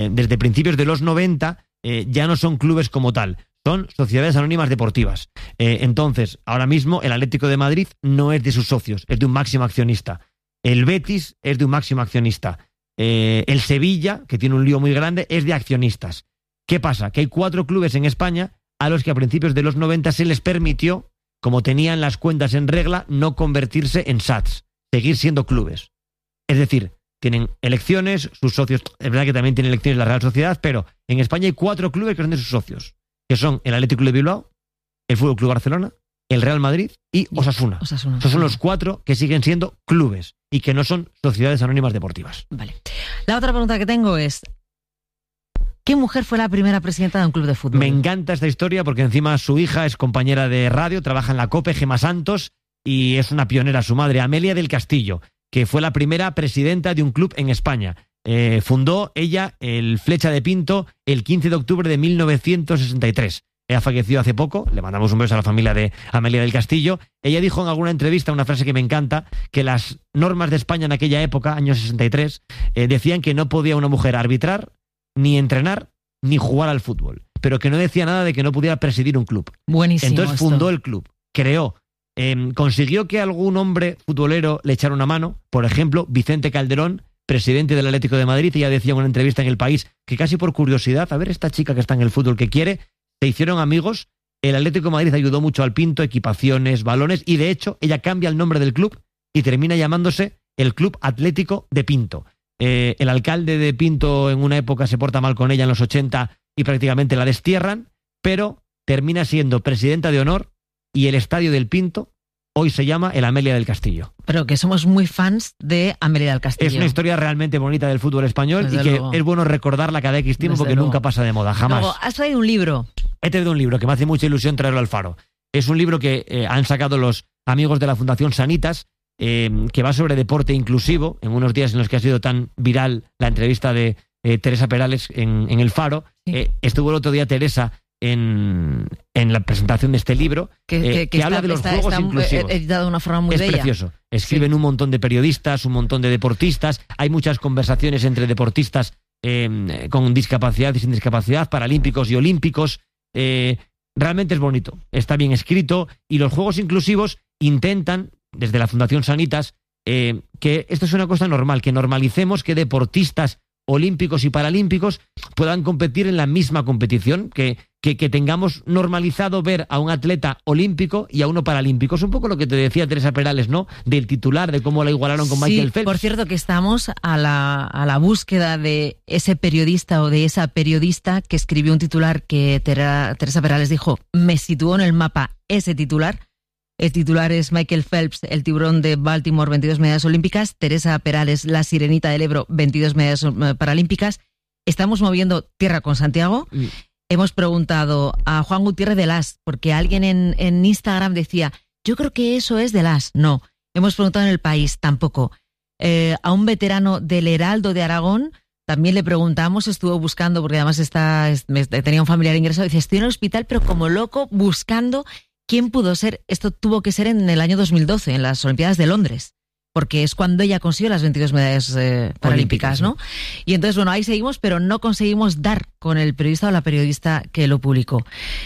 desde principios de los 90 ya no son clubes como tal, son sociedades anónimas deportivas. Entonces, ahora mismo el Atlético de Madrid no es de sus socios, es de un máximo accionista. El Betis es de un máximo accionista. El Sevilla, que tiene un lío muy grande, es de accionistas. ¿Qué pasa? Que hay 4 clubes en España a los que a principios de los 90 se les permitió, como tenían las cuentas en regla, no convertirse en SATs, seguir siendo clubes. Es decir, tienen elecciones, sus socios, es verdad que también tienen elecciones la Real Sociedad, pero en España hay 4 clubes que son de sus socios, que son el Atlético de Bilbao, el Fútbol Club Barcelona, el Real Madrid y Osasuna. Esos son los 4 que siguen siendo clubes y que no son sociedades anónimas deportivas. Vale. La otra pregunta que tengo es, ¿qué mujer fue la primera presidenta de un club de fútbol? Me encanta esta historia porque encima su hija es compañera de radio, trabaja en la COPE, Gemma Santos, y es una pionera, su madre, Amelia del Castillo, que fue la primera presidenta de un club en España. Fundó ella el Flecha de Pinto el 15 de octubre de 1963. Ella falleció hace poco, le mandamos un beso a la familia de Amelia del Castillo. Ella dijo en alguna entrevista una frase que me encanta, que las normas de España en aquella época, año 63, decían que no podía una mujer arbitrar, ni entrenar, ni jugar al fútbol, pero que no decía nada de que no pudiera presidir un club. Buenísimo. Entonces fundó el club, creó, consiguió que algún hombre futbolero le echara una mano, por ejemplo, Vicente Calderón, presidente del Atlético de Madrid. Ella decía en una entrevista en El País que casi por curiosidad, a ver esta chica que está en el fútbol que quiere, se hicieron amigos. El Atlético de Madrid ayudó mucho al Pinto, equipaciones, balones, y de hecho ella cambia el nombre del club y termina llamándose el Club Atlético de Pinto. El alcalde de Pinto en una época se porta mal con ella en los 80 y prácticamente la destierran, pero termina siendo presidenta de honor y el estadio del Pinto hoy se llama el Amelia del Castillo. Pero que somos muy fans de Amelia del Castillo. Es una historia realmente bonita del fútbol español. Desde y que luego es bueno recordarla cada X tiempo porque nunca pasa de moda, jamás. Luego, has traído un libro. He traído un libro que me hace mucha ilusión traerlo al Faro. Es un libro que han sacado los amigos de la Fundación Sanitas, que va sobre deporte inclusivo, en unos días en los que ha sido tan viral la entrevista de Teresa Perales en El Faro. Sí. Estuvo el otro día Teresa en la presentación de este libro, que habla de los juegos inclusivos. Editado de una forma muy bella. Es precioso. Escriben un montón de periodistas, un montón de deportistas. Hay muchas conversaciones entre deportistas con discapacidad y sin discapacidad, paralímpicos y olímpicos. Realmente es bonito, está bien escrito, y los juegos inclusivos intentan, desde la Fundación Sanitas, que esto es una cosa normal, que normalicemos que deportistas olímpicos y paralímpicos puedan competir en la misma competición, que tengamos normalizado ver a un atleta olímpico y a uno paralímpico. Es un poco lo que te decía Teresa Perales, ¿no? Del titular, de cómo la igualaron con Michael Phelps. Por cierto, que estamos a la búsqueda de ese periodista o de esa periodista que escribió un titular que Teresa Perales dijo, me situó en el mapa ese titular. El titular es Michael Phelps, el tiburón de Baltimore, 22 medallas olímpicas. Teresa Perales, la sirenita del Ebro, 22 medallas paralímpicas. Estamos moviendo tierra con Santiago. Hemos preguntado a Juan Gutiérrez de Las, porque alguien en Instagram decía, yo creo que eso es de Las. No. Hemos preguntado en El País, tampoco. A un veterano del Heraldo de Aragón también le preguntamos, estuvo buscando, porque además tenía un familiar ingresado, dice, estoy en el hospital, pero como loco, buscando quién pudo ser. Esto tuvo que ser en el año 2012, en las Olimpiadas de Londres, porque es cuando ella consiguió las 22 medallas paralímpicas, ¿no? Y entonces, bueno, ahí seguimos, pero no conseguimos dar con el periodista o la periodista que lo publicó.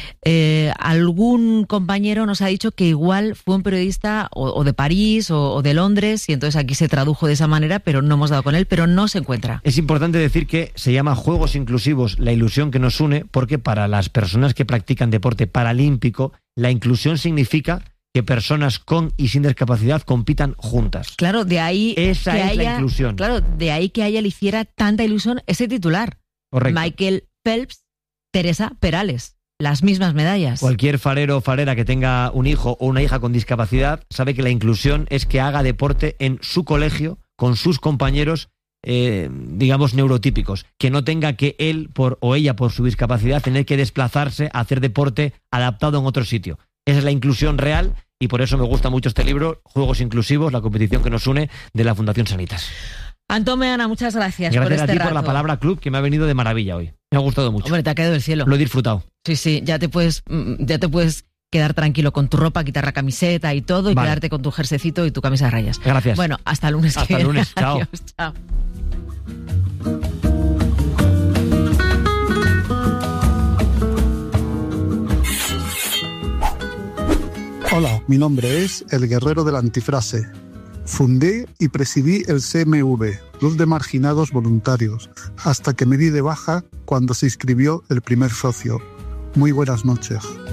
Algún compañero nos ha dicho que igual fue un periodista o de París o de Londres, y entonces aquí se tradujo de esa manera, pero no hemos dado con él, pero no se encuentra. Es importante decir que se llama Juegos Inclusivos, la ilusión que nos une, porque para las personas que practican deporte paralímpico, la inclusión significa que personas con y sin discapacidad compitan juntas. Claro, de ahí esa es la inclusión. Claro, de ahí que a ella le hiciera tanta ilusión ese titular. Correcto. Michael Phelps, Teresa Perales, las mismas medallas. Cualquier farero o farera que tenga un hijo o una hija con discapacidad sabe que la inclusión es que haga deporte en su colegio con sus compañeros, digamos, neurotípicos, que no tenga que él o ella por su discapacidad tener que desplazarse a hacer deporte adaptado en otro sitio. Esa es la inclusión real. Y por eso me gusta mucho este libro, Juegos Inclusivos, la competición que nos une, de la Fundación Sanitas. Antón Meana, muchas gracias por este rato. Gracias a ti por la palabra club, que me ha venido de maravilla hoy. Me ha gustado mucho. Hombre, te ha quedado del cielo. Lo he disfrutado. Sí, ya te puedes quedar tranquilo con tu ropa, quitar la camiseta y todo, y quedarte con tu jersecito y tu camisa de rayas. Gracias. Bueno, hasta el lunes. Hasta el lunes, chao. Adiós, chao. Hola, mi nombre es El Guerrero de la Antifrase. Fundé y presidí el CMV, Club de Marginados Voluntarios, hasta que me di de baja cuando se inscribió el primer socio. Muy buenas noches.